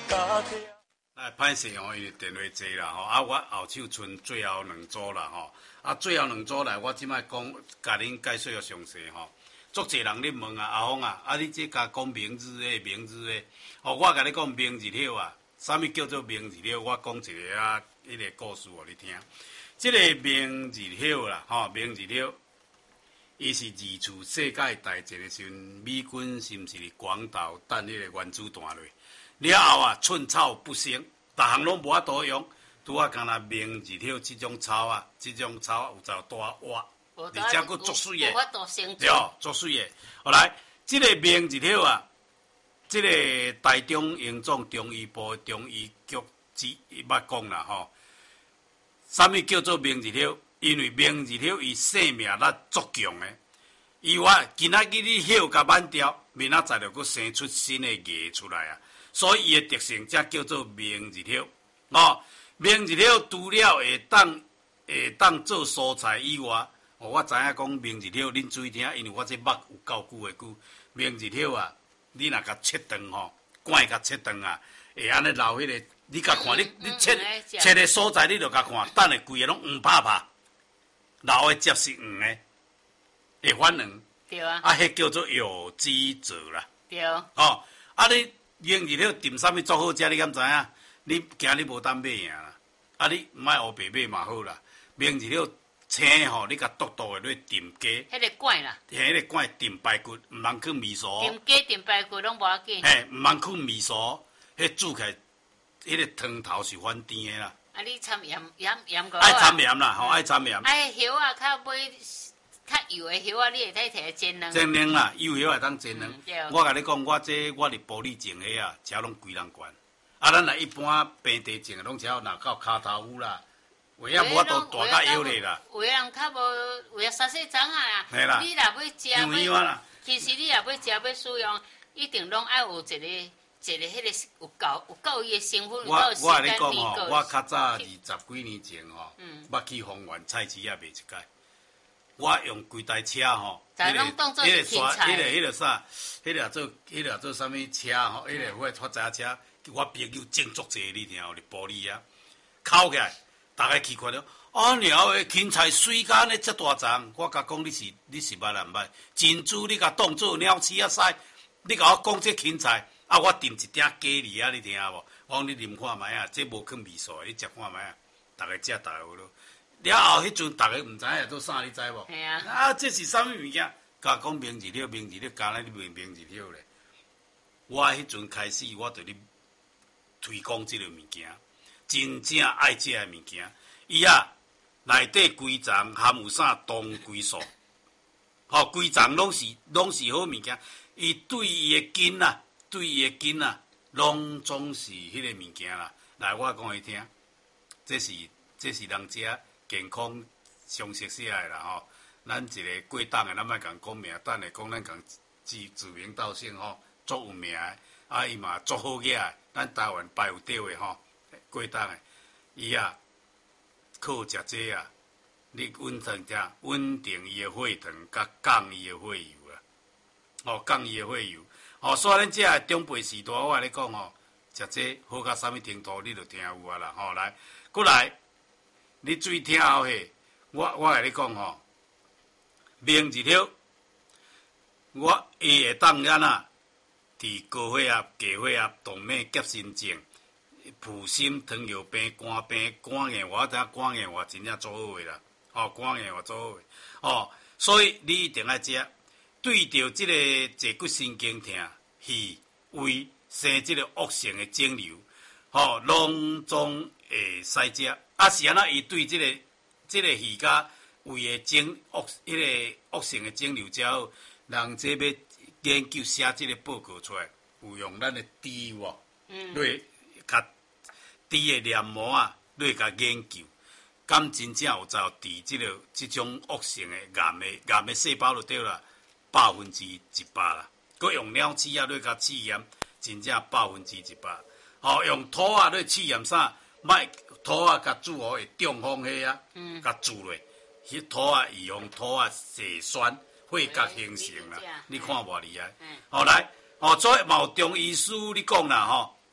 哎，歹势哦，因为电话济啦吼，啊，我后手剩最后2组啦吼，啊，最后2组来，我即摆讲，甲恁介绍详细吼。足侪人咧问啊，阿峰啊，啊，你这甲讲明日诶，明日诶，哦，我甲你讲明日了啊，啥物叫做明日了？我讲一个啊，迄个故事互你听。即个明日了啦，吼，明日了，伊是二次世界大战诶时阵，美军是毋是伫广岛弹迄个原子弹落？了后啊，寸草不生，逐项拢无法度用，拄啊，敢若明日了即种草啊，即种草有够大活，而且佫足水诶，对，足水诶。后来，即个明日了啊，即个台中营总中医部中医局捌讲啦吼，啥物叫做明日了？因为明日了伊生命力足强诶，伊话今仔日你叶甲挽掉，明仔载就佫生出新诶叶出来啊。所以伊的特性才叫做明日了哦。明日了除了会当做蔬菜以外，哦，我知影讲明日了，恁注意听，因为我这目有够久诶久。明日了啊，你若甲切断吼，管甲切断啊，会安尼留迄个，你甲看，你切个蔬菜，你就甲看，等下规个拢黄拍拍，留诶汁是黄诶，会反黄。 对啊。 啊，迄叫做有机质啦。 对。 哦，啊你。明日了炖啥物足好食？你敢知影？你惊你无当买赢啦！啊，你毋爱黑白买嘛好啦。明日了青吼，你甲剁剁诶，你炖鸡。 迄个罐啦。 迄个罐炖排骨，毋通去味素。 炖鸡炖排骨拢无要紧。 嘿，毋通去味素，迄煮起来，迄个汤头是反甜诶啦。 啊，你掺盐个。 爱掺盐啦，吼，爱掺盐。 哎，叶啊，较买。较油的叶啊，你会使摕来煎卵。 煎卵啦，油叶会当煎卵。我甲你讲，我伫玻璃种的啊，车拢规人悬。啊，咱若一般平地种的，拢车若到骹头有啦，有影无法度大甲腰咧啦。 有的人较无，有的三四张啊。 系啦。 你若要食，其实你若要食要使用，一定拢爱有一个迄个有够伊的成分。 我甲你讲吼，我较早20几年前吼，捌去丰原菜市啊卖一届。我用规台车吼， 迄个刷，迄个啥，迄个做啥物车吼，迄个发财车，我朋友种足济，你听有哩玻璃啊，烤起来，大家去看了，啊鸟诶，芹菜水甲安尼遮大丛，我甲讲你是捌人捌，珍珠你甲当做鸟鼠啊使，你甲我讲这芹菜，啊我炖一鼎咖喱啊，你听无？我讲你啉看觅啊，这无去味素，你食看觅啊，大家食大家有咯。了后，迄阵大家毋知影做啥，你知无？ 系啊。 啊，这是啥物物件？甲讲明日了，明日了，干那你明日了咧。我迄阵开始，我对你推广即个物件，真正爱食诶物件。伊啊，内底规丛含有啥当归素，吼，规丛拢是好物件。伊对伊诶筋啊，拢总是迄个物件啦。来，我讲伊听，这是人食。健康上熟悉来啦吼，咱一个过档的，咱莫共讲名，等下讲咱共指名道姓吼，足有名的，啊伊嘛足好个，咱台湾排有着的吼，过档的，伊啊靠食这啊，你稳定伊的血糖，甲降伊的血油啊，哦降伊的血油，哦所以咱这中辈时代，我甲你讲吼，食这好到啥物程度，你就听有啊啦，吼来，过来。你注意听后下，我甲你讲吼，明日了，我伊会当安那，伫高血压、低血压、动脉结心症、负心、糖尿病、肝病、肝硬化，我知影肝硬化真正做好诶啦，哦，肝硬化做好诶，哦，所以你一定爱食，对着即个坐骨神经痛、肺、胃生即个恶性诶肿瘤，吼，拢总会使食。啊是安那？伊对即个肺甲胃诶迄个恶性诶肿瘤才好，人这要研究写即个报告出来，有用咱诶猪哦，对，甲猪诶黏膜啊，对，甲研究，敢真正有照治即种恶性诶癌诶细胞就对啦，100%啦。佮用鸟鼠啊，对，甲试验，真正100%。吼，用土啊，对，试验啥？卖土啊，甲煮好会中风气啊，甲煮落，迄土啊，伊用土啊细酸，血角形成啦。你看偌厉害。后来，所以嘛有中医师你讲啦吼，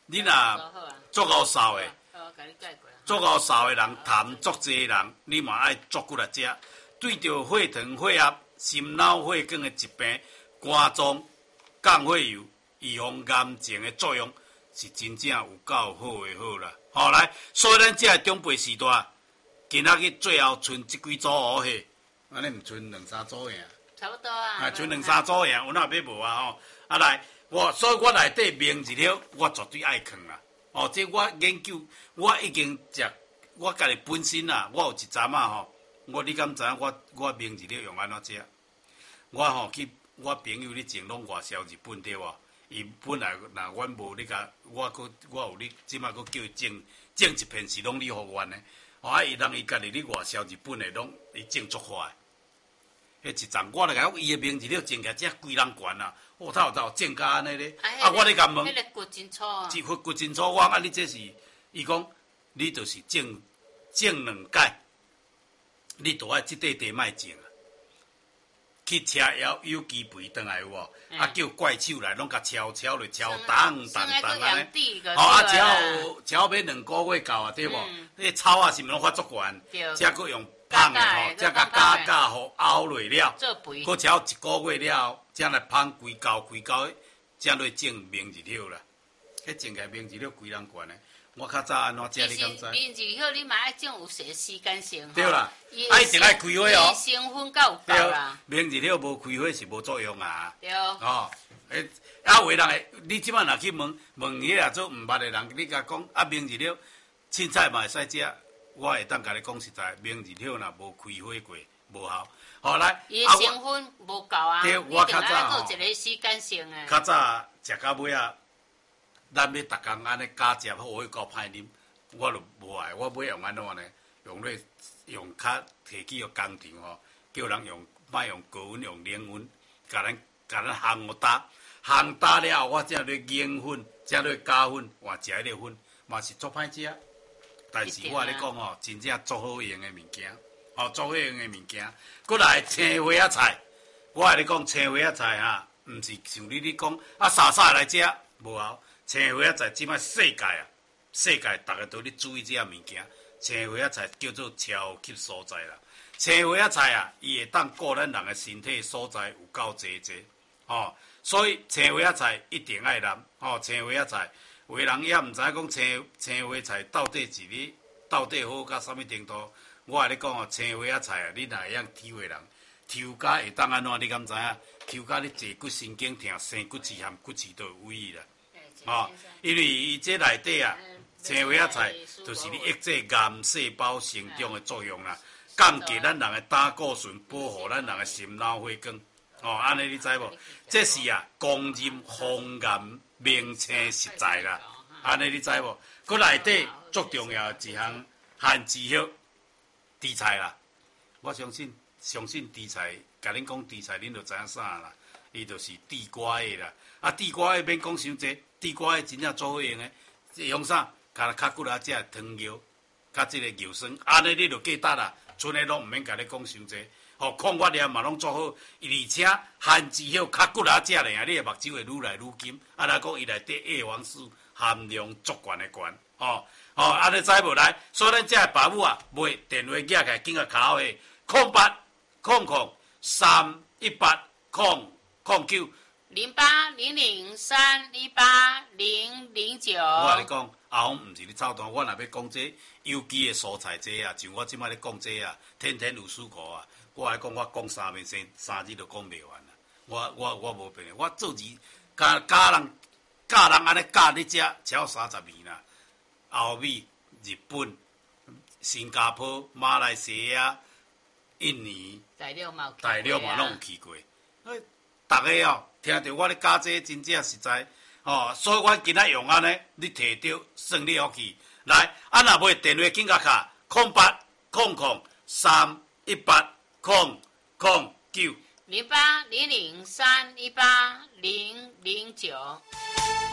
你若足够瘦的，足够瘦的人，痰足济的人，你嘛爱足骨来食。对着血糖、血压、心脑血管的疾病、肝脏、降血油、预防癌症的作用，是真正有够好的好啦。好来，所以咱这长辈时代，今仔日最后剩即几组乌货，安尼毋剩两三组呀？ 差不多啊。 啊，剩两三组呀，有哪要无啊？吼，啊来，所以我内底明日了，我绝对爱囥啦。哦，这我研究，我已经食，我家己本身啊，我有一阵啊吼。你敢知影我明日了用安怎食？我去我朋友咧种拢外销日本对无？伊本来若阮无你甲我有你即摆佫叫伊种一片是拢你互阮的。伊人伊家己咧外销日本的拢伊种足快。迄一阵我来甲伊的明日了种起来，只规人悬啊！他有种甲安尼咧。我咧甲问， 迄个骨真粗啊！ 骨真粗，我讲你这是，伊讲你就是种两届。你都爱即块地卖种啊！去车有机肥转来有无？叫怪手来，拢甲敲落，敲当安尼。敲要2个月到啊，对无？迄草啊是毋拢发足悬，才佫用芳的吼，才甲加互熬落了，佫敲1个月了后，才来芳规高，才来种明日了啦。迄种起来明日了规人悬的。我较早安怎食你敢知？ 明日后你嘛爱种有时间性。 对啦，一定爱开花哦。 成分够有够啦。 明日了无开花是无作用啊。 对。 哦，有的人会，你即摆若去问迄个做毋捌的人，你甲讲明日了凊彩嘛会使食，我会当甲你讲实在，明日了若无开花过，无效。好来。 伊成分无够啊。 对，我较早吼。一个时间性诶。 较早食到尾啊。咱要逐工安尼加食好去够歹啉，我就无爱。我尾用安怎呢？用较摕去个工厂吼，叫人莫用高温，用冷温，甲咱烘打，烘打了后，我才来研粉，才来加粉，换食迄个粉，嘛是足歹食。但是我咧讲吼，真正足好用的物件，足好用的物件。过来青花仔菜，我咧讲青花仔菜哈，毋是像你咧讲沙来食无效。青花仔菜即摆世界逐个都咧注意这物件。青花仔菜叫做超级蔬菜啦。青花仔菜啊，伊会当顾咱人的身体所在有够济，所以青花仔菜一定爱啉。青花仔菜，有的人也毋知影讲青花菜到底好到啥物程度。我来咧讲青花仔菜啊，你若会晓抽的人，抽甲会当安怎？你敢知影？抽甲你坐骨神经痛、生骨刺含骨刺都有位啦。因为伊这内底啊，青花仔菜就是你抑制癌细胞生长的作用啦，降低咱人的胆固醇，保护咱人的心脑血管。安尼你知无？这是公认防癌名称实在啦。安尼你知无？佮内底最重要的一项含脂血地菜啦。我相信地菜，甲恁讲地菜，恁就知影啥啦。伊就是地瓜的啦。地瓜的免讲伤济。地瓜真正做好用的，用啥？甲较骨仔食汤药，甲即个药酸，安尼你就记得啦。剩的拢毋免甲你讲伤济。矿物料嘛拢做好，而且含脂血较骨仔食咧，你的目睭会愈来愈金。来讲，伊内底叶黄素含量足悬的悬。安尼知无来？所以咱这爸母啊，买电话寄起来，紧个卡号的0800318009。 0800318009。 我甲你讲，阿峰毋是咧操蛋，我若要讲这有机的蔬菜这像我即摆咧讲这天天有思考啊。我来讲，我讲3遍3日都讲袂完啦。我无变，我做字教人安尼教你食超30年啦。欧美、日本、新加坡、马来西亚、印尼、 大陆嘛拢有去过。大家听到我咧教这真正实在，所以我今仔用安尼，你摕到算你福气。来，若买电话紧甲卡0800318009。 0800318009。